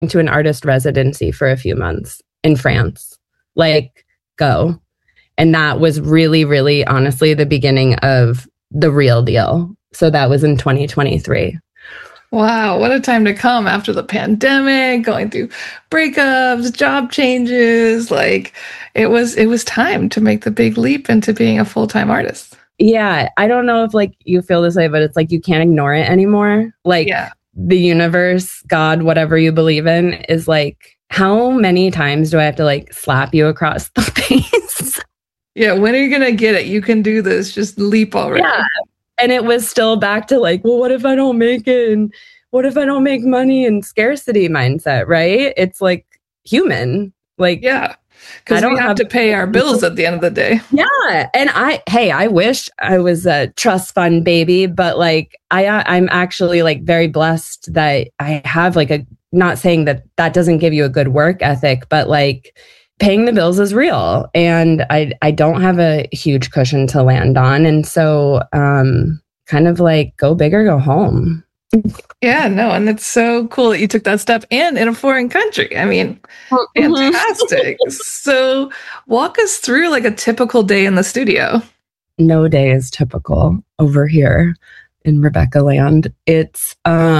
to an artist residency for a few months in France. Like, go. And that was really, really honestly the beginning of the real deal. So that was in 2023. Wow, what a time to come after the pandemic, going through breakups, job changes. Like it was time to make the big leap into being a full-time artist. Yeah, I don't know if like you feel this way, but it's like you can't ignore it anymore. Like the universe, God, whatever you believe in, is like, how many times do I have to like slap you across the face? Yeah, when are you going to get it? You can do this. Just leap already. Yeah. And it was still back to like, well, what if I don't make it? And what if I don't make money? And scarcity mindset, right? It's like human. Like, yeah, because we have to pay our bills at the end of the day. Yeah. And I wish I was a trust fund baby, but like, I'm actually like very blessed that I have like not saying that doesn't give you a good work ethic, but like, paying the bills is real, and I don't have a huge cushion to land on. And so kind of like go big or go home. Yeah, no, and it's so cool that you took that step and in a foreign country. I mean, fantastic. So walk us through like a typical day in the studio. No day is typical over here in Rebecca land. It's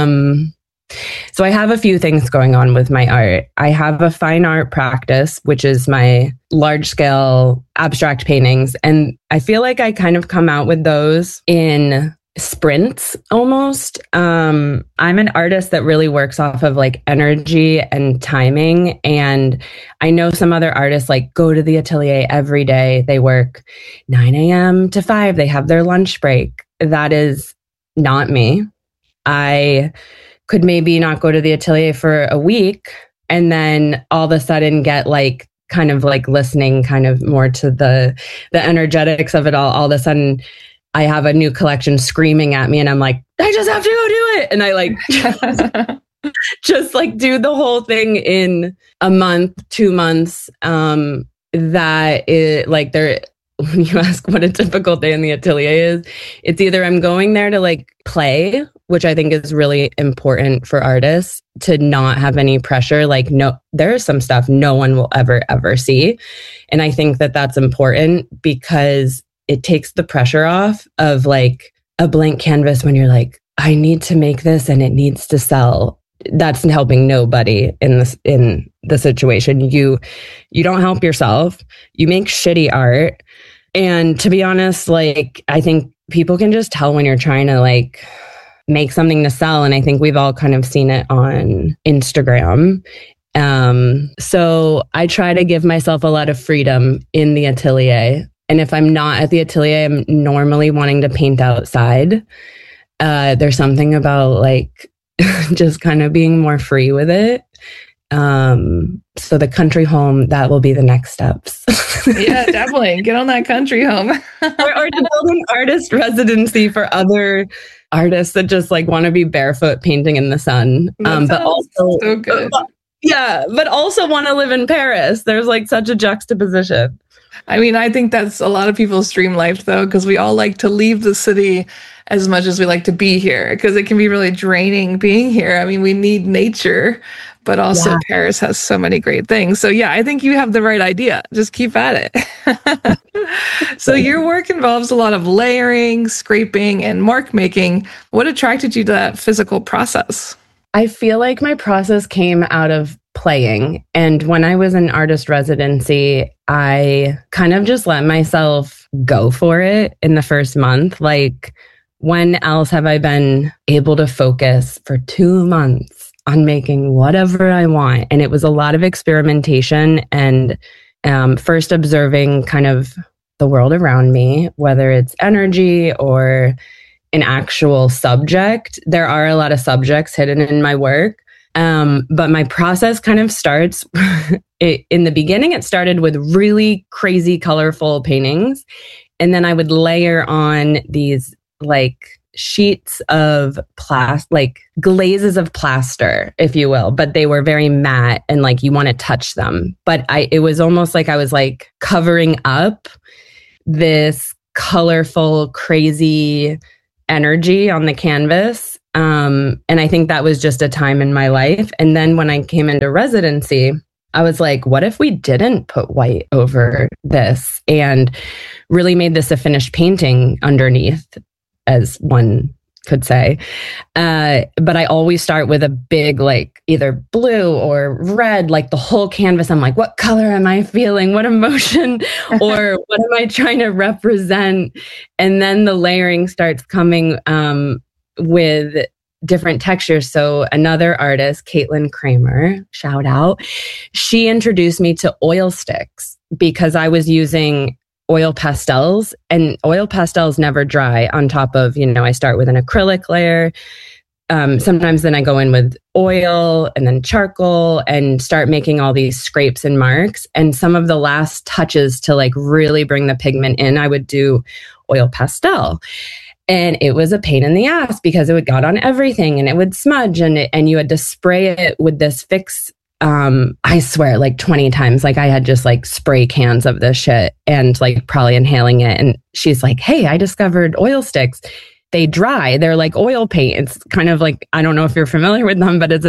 so I have a few things going on with my art. I have a fine art practice, which is my large scale abstract paintings. And I feel like I kind of come out with those in sprints almost. I'm an artist that really works off of like energy and timing. And I know some other artists like go to the atelier every day. They work 9 a.m. to 5. They have their lunch break. That is not me. I could maybe not go to the atelier for a week and then all of a sudden get like kind of like listening kind of more to the energetics of it all. All of a sudden I have a new collection screaming at me and I'm like, I just have to go do it. And I like just like do the whole thing in a month, 2 months. That is like when you ask what a typical day in the atelier is, it's either I'm going there to like play, which I think is really important for artists to not have any pressure. Like, no, there's some stuff no one will ever see. And I think that that's important because it takes the pressure off of like a blank canvas when you're like, I need to make this and it needs to sell. That's helping nobody in the situation. You don't help yourself. You make shitty art. And to be honest, like, I think people can just tell when you're trying to like make something to sell. And I think we've all kind of seen it on Instagram. So I try to give myself a lot of freedom in the atelier. And if I'm not at the atelier, I'm normally wanting to paint outside. There's something about like just kind of being more free with it. So the country home, that will be the next steps. Yeah, definitely. Get on that country home. or to build an artist residency for other artists that just like want to be barefoot painting in the sun. But also so good. Yeah, but also want to live in Paris. There's like such a juxtaposition. I mean, I think that's a lot of people's dream life, though, because we all like to leave the city as much as we like to be here, because it can be really draining being here. I mean, we need nature, but also Paris has so many great things. So yeah, I think you have the right idea. Just keep at it. So your work involves a lot of layering, scraping, and mark making. What attracted you to that physical process? I feel like my process came out of playing. And when I was in artist residency, I kind of just let myself go for it in the first month. Like, when else have I been able to focus for 2 months on making whatever I want? And it was a lot of experimentation and first observing kind of the world around me, whether it's energy or an actual subject. There are a lot of subjects hidden in my work. But my process kind of starts in the beginning. It started with really crazy, colorful paintings. And then I would layer on these like sheets of like glazes of plaster, if you will, but they were very matte and like you want to touch them. But it was almost like I was like covering up this colorful, crazy energy on the canvas. And I think that was just a time in my life. And then when I came into residency, I was like, what if we didn't put white over this and really made this a finished painting underneath, as one could say. But I always start with a big, like either blue or red, like the whole canvas. I'm like, what color am I feeling? What emotion or what am I trying to represent? And then the layering starts coming with different textures. So another artist, Caitlin Kramer, shout out, she introduced me to oil sticks because I was using oil pastels, and oil pastels never dry on top of, I start with an acrylic layer. Sometimes then I go in with oil and then charcoal and start making all these scrapes and marks. And some of the last touches to like really bring the pigment in, I would do oil pastel. And it was a pain in the ass because it would got on everything and it would smudge, and you had to spray it with this fix. I swear, like 20 times, like I had just like spray cans of this shit and like probably inhaling it. And she's like, hey, I discovered oil sticks. They dry. They're like oil paint. It's kind of like, I don't know if you're familiar with them, but it's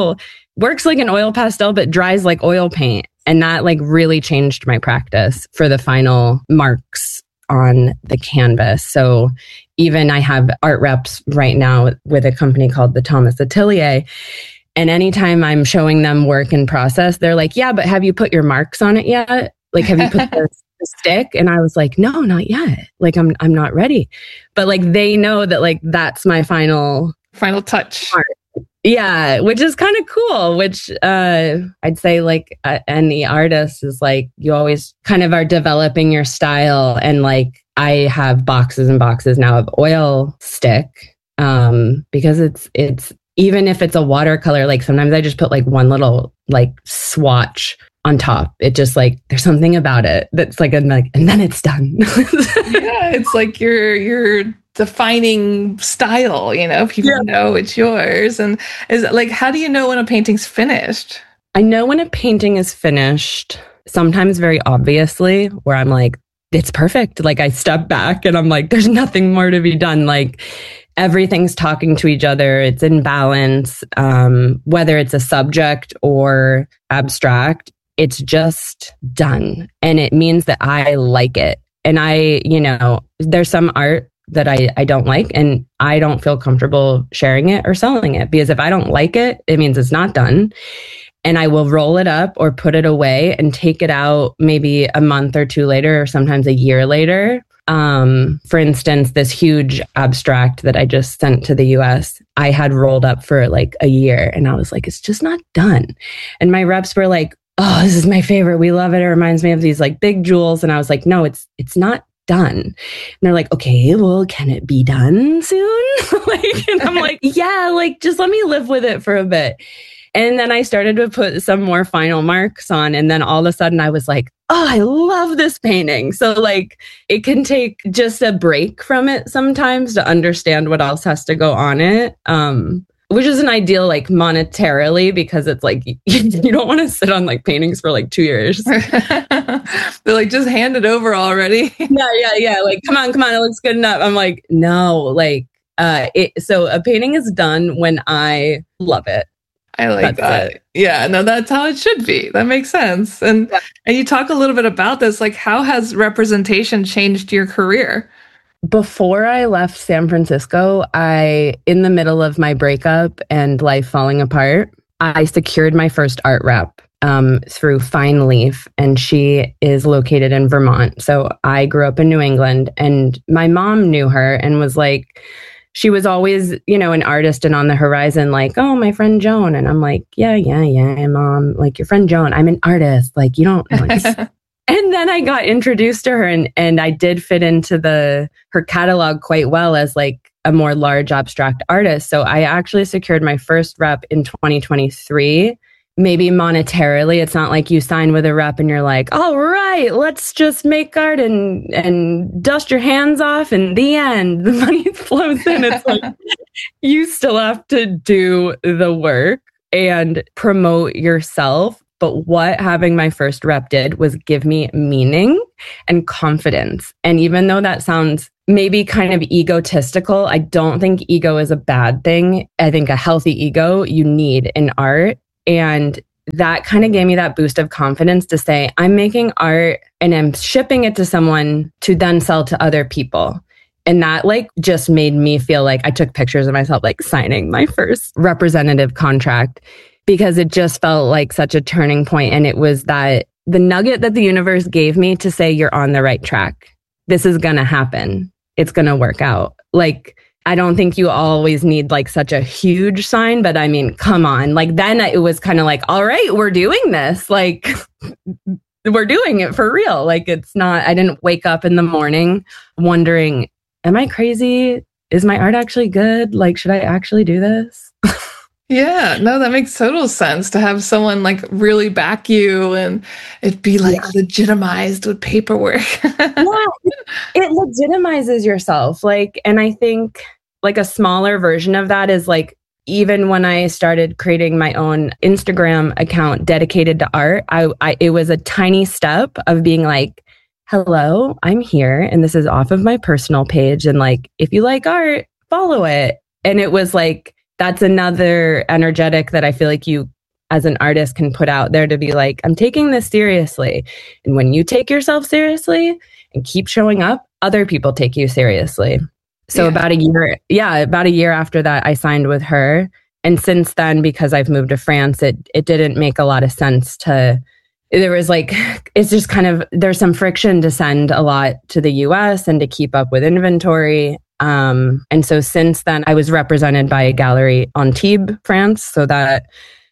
works like an oil pastel, but dries like oil paint. And that like really changed my practice for the final marks on the canvas. So even I have art reps right now with a company called the Thomas Atelier. And anytime I'm showing them work in process, they're like, yeah, but have you put your marks on it yet? Like, have you put the stick? And I was like, no, not yet. Like, I'm not ready. But like, they know that like, that's my final touch. Art. Yeah, which is kind of cool, which I'd say like any artist is like, you always kind of are developing your style. And like, I have boxes and boxes now of oil stick because it's even if it's a watercolor, like sometimes I just put like one little like swatch on top. It just like, there's something about it that's like, and then it's done. Yeah, it's like you're defining style, people know it's yours. And is it like, how do you know when a painting's finished? I know when a painting is finished, sometimes very obviously, where I'm like, it's perfect. Like I step back and I'm like, there's nothing more to be done. Like everything's talking to each other. It's in balance. Whether it's a subject or abstract, it's just done. And it means that I like it. And there's some art that I don't like, and I don't feel comfortable sharing it or selling it, because if I don't like it, it means it's not done. And I will roll it up or put it away and take it out maybe a month or two later, or sometimes a year later. For instance, this huge abstract that I just sent to the US, I had rolled up for like a year, and I was like, it's just not done. And my reps were like, oh, this is my favorite. We love it. It reminds me of these like big jewels. And I was like, no, it's not done. And they're like, okay, well, can it be done soon? And I'm like, yeah, like just let me live with it for a bit. And then I started to put some more final marks on. And then all of a sudden I was like, oh, I love this painting. So like it can take just a break from it sometimes to understand what else has to go on it. Which isn't ideal, like monetarily, because it's like, you don't want to sit on like paintings for like 2 years. They're like, just hand it over already. Yeah. Like, come on. It looks good enough. I'm like, no, like, so a painting is done when I love it. I like that. Yeah, no, that's how it should be. That makes sense. And you talk a little bit about this, like how has representation changed your career? Before I left San Francisco, in the middle of my breakup and life falling apart, I secured my first art rep through Fine Leaf, and she is located in Vermont. So I grew up in New England, and my mom knew her and was like, she was always, an artist and on the horizon, like, oh, my friend Joan. And I'm like, yeah, mom, like your friend Joan, I'm an artist. Like, you don't know. And then I got introduced to her, and I did fit into her catalog quite well as like a more large abstract artist. So I actually secured my first rep in 2023. Maybe monetarily, it's not like you sign with a rep and you're like, all right, let's just make art and dust your hands off, and the end, the money flows in. It's like you still have to do the work and promote yourself But what having my first rep did was give me meaning and confidence. And even though that sounds maybe kind of egotistical, I don't think ego is a bad thing. I think a healthy ego you need in art. And that kind of gave me that boost of confidence to say, I'm making art and I'm shipping it to someone to then sell to other people. And that like just made me feel like I took pictures of myself like signing my first representative contract, because it just felt like such a turning point. And it was that the nugget that the universe gave me to say, you're on the right track. This is going to happen. It's going to work out. Like, I don't think you always need like such a huge sign, but I mean, come on. Like then it was kind of like, all right, we're doing this. Like we're doing it for real. Like it's not, I didn't wake up in the morning wondering, am I crazy? Is my art actually good? Like, should I actually do this? Yeah, no, that makes total sense to have someone like really back you and it be like legitimized with paperwork. Yeah, it legitimizes yourself. Like, and I think like a smaller version of that is like, even when I started creating my own Instagram account dedicated to art, it was a tiny step of being like, hello, I'm here and this is off of my personal page. And like, if you like art, follow it. And it was like, that's another energetic that I feel like you as an artist can put out there to be like, I'm taking this seriously. And when you take yourself seriously and keep showing up, other people take you seriously. So about a year after that, I signed with her. And since then, because I've moved to France, it didn't make a lot of sense there was like, it's just kind of, there's some friction to send a lot to the US and to keep up with inventory. And so since then, I was represented by a gallery Antibes, France. So that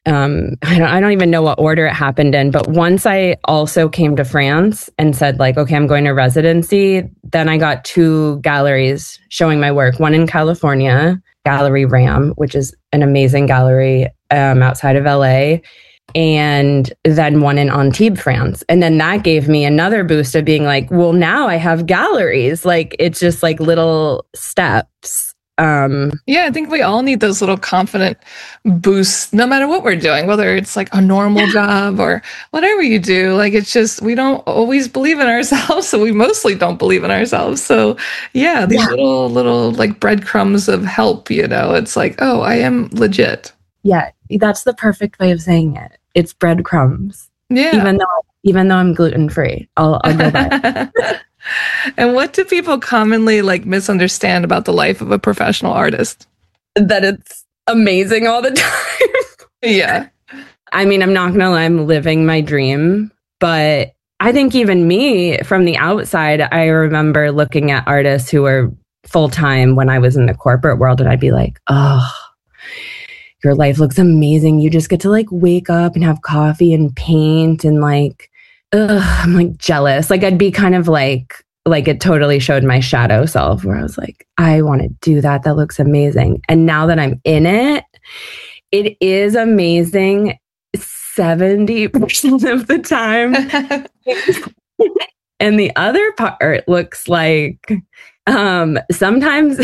I don't even know what order it happened in. But once I also came to France and said like, okay, I'm going to residency, then I got 2 galleries showing my work. One in California, Gallery Ram, which is an amazing gallery outside of LA. And then one in Antibes, France. And then that gave me another boost of being like, well, now I have galleries. Like, it's just like little steps. Yeah, I think we all need those little confident boosts, no matter what we're doing, whether it's like a normal job or whatever you do. Like, it's just, we don't always believe in ourselves. So we mostly don't believe in ourselves. So yeah, these little like breadcrumbs of help, it's like, oh, I am legit. Yeah, that's the perfect way of saying it. It's breadcrumbs. Yeah. Even though I'm gluten-free, I'll go by. And what do people commonly like misunderstand about the life of a professional artist? That it's amazing all the time. Yeah. I mean, I'm not gonna lie, I'm living my dream, but I think even me from the outside, I remember looking at artists who were full-time when I was in the corporate world, and I'd be like, oh, your life looks amazing. You just get to like wake up and have coffee and paint and like, I'm like jealous. Like I'd be kind of like it totally showed my shadow self where I was like, I want to do that. That looks amazing. And now that I'm in it, it is amazing 70% of the time. And the other part looks like sometimes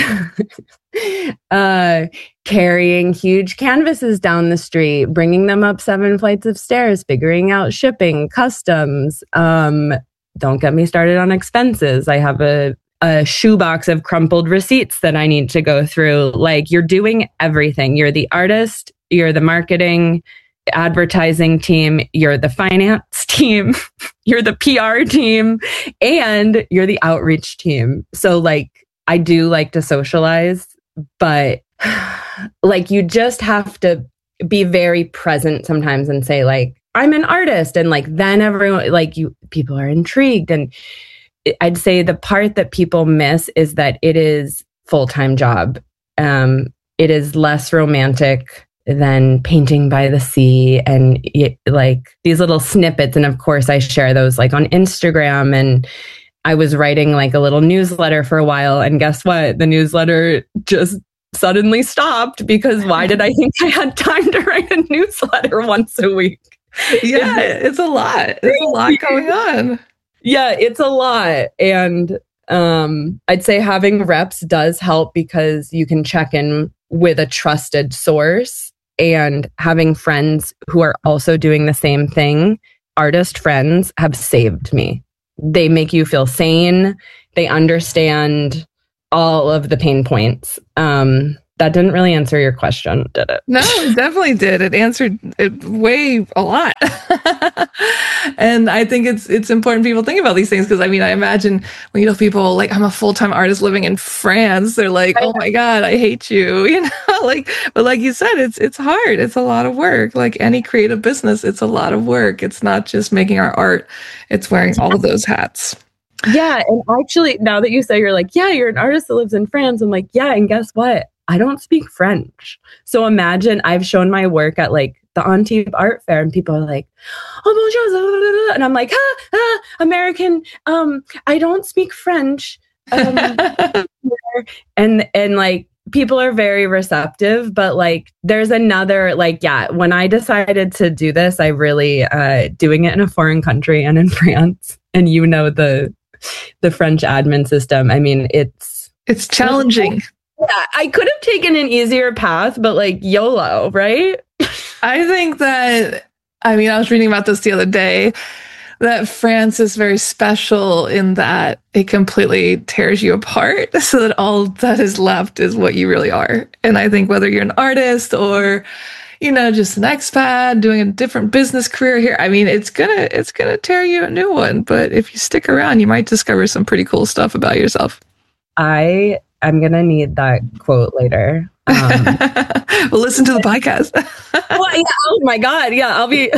carrying huge canvases down the street, bringing them up 7 flights of stairs, figuring out shipping, customs. Don't get me started on expenses. I have a shoebox of crumpled receipts that I need to go through. Like, you're doing everything. You're the artist, you're the marketing, advertising team, you're the finance team, you're the PR team, and you're the outreach team. So like, I do like to socialize, but like, you just have to be very present sometimes and say like, I'm an artist. And like, then everyone, like people are intrigued. And I'd say the part that people miss is that it is full-time job. It is less romantic than painting by the sea and like these little snippets. And of course I share those like on Instagram, and I was writing like a little newsletter for a while, and guess what? The newsletter just suddenly stopped because why did I think I had time to write a newsletter once a week? Yeah, it's a lot. There's a lot going on. Yeah, it's a lot. And I'd say having reps does help because you can check in with a trusted source and having friends who are also doing the same thing, artist friends, have saved me. They make you feel sane. They understand all of the pain points. That didn't really answer your question, did it? No, it definitely did. It answered it way a lot. And I think it's important people think about these things, because I mean, I imagine when you know people like, I'm a full-time artist living in France, they're like, oh my God, I hate you. You know, like, but like you said, it's hard. It's a lot of work. Like any creative business, it's a lot of work. It's not just making our art. It's wearing all of those hats. Yeah. And actually, now that you say, you're like, yeah, you're an artist that lives in France. I'm like, yeah. And guess what? I don't speak French. So imagine I've shown my work at like the Antibes Art Fair and people are like, oh, bonjour. And I'm like, American. I don't speak French. And like people are very receptive, but like there's another, like, yeah, when I decided to do this, I really, doing it in a foreign country and in France, and you know, the French admin system. I mean, it's challenging. Yeah, I could have taken an easier path, but like YOLO, right? I think that, I mean, I was reading about this the other day, that France is very special in that it completely tears you apart so that all that is left is what you really are. And I think whether you're an artist or, you know, just an expat doing a different business career here, I mean, it's gonna tear you a new one. But if you stick around, you might discover some pretty cool stuff about yourself. I'm going to need that quote later. Well, listen to the podcast. Well, yeah, oh my God. Yeah, I'll be.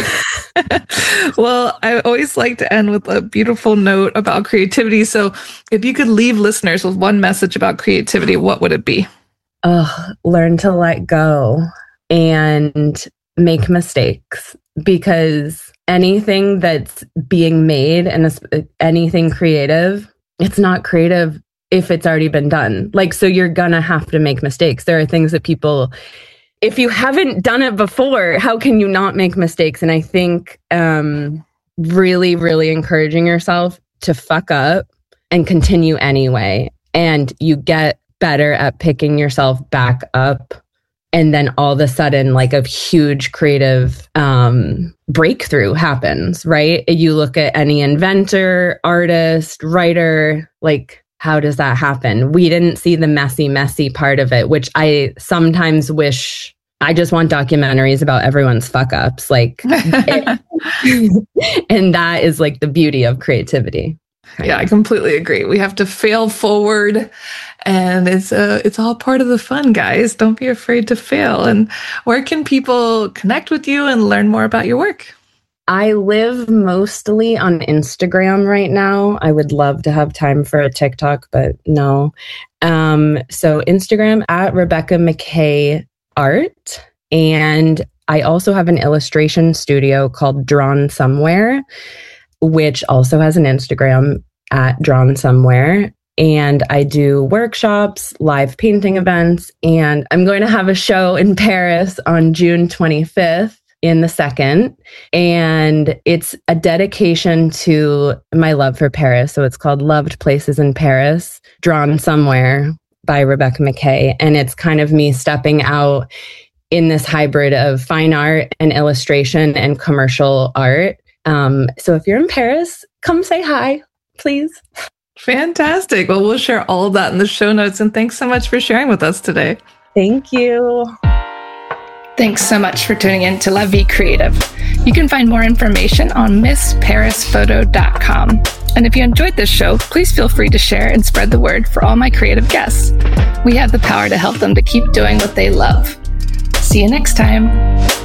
Well, I always like to end with a beautiful note about creativity. So if you could leave listeners with one message about creativity, what would it be? Learn to let go and make mistakes, because anything that's being made and anything creative, it's not creative if it's already been done. Like, so you're gonna have to make mistakes. There are things that people, if you haven't done it before, how can you not make mistakes? And I think really, really encouraging yourself to fuck up and continue anyway. And you get better at picking yourself back up. And then all of a sudden, like a huge creative breakthrough happens, right? You look at any inventor, artist, writer, like, how does that happen? We didn't see the messy part of it, which I sometimes wish. I just want documentaries about everyone's fuck ups. Like, and that is like the beauty of creativity. Yeah, I completely agree. We have to fail forward, and it's all part of the fun, guys. Don't be afraid to fail. And where can people connect with you and learn more about your work? I live mostly on Instagram right now. I would love to have time for a TikTok, but no. So Instagram at Rebecca McKay Art. And I also have an illustration studio called Drawn Somewhere, which also has an Instagram at Drawn Somewhere. And I do workshops, live painting events, and I'm going to have a show in Paris on June 25th. In the second, and it's a dedication to my love for Paris. So it's called Loved Places in Paris, Drawn Somewhere by Rebecca McKay. And it's kind of me stepping out in this hybrid of fine art and illustration and commercial art. So if you're in Paris, come say hi, please. Fantastic. Well, we'll share all of that in the show notes. And thanks so much for sharing with us today. Thank you. Thanks so much for tuning in to La Vie Creative. You can find more information on MissParisPhoto.com. And if you enjoyed this show, please feel free to share and spread the word for all my creative guests. We have the power to help them to keep doing what they love. See you next time.